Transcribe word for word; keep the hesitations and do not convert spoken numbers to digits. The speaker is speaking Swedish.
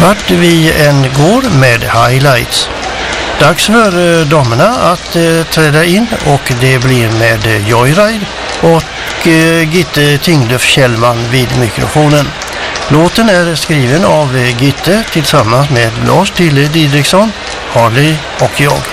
vart vi än går med highlights. Dags för eh, damerna att eh, träda in, och det blir med eh, Joyride och eh, Gitte Tinglöf Kjellman vid mikrofonen. Låten är skriven av eh, Gitte tillsammans med Lars Tille Didriksson, Harley och jag.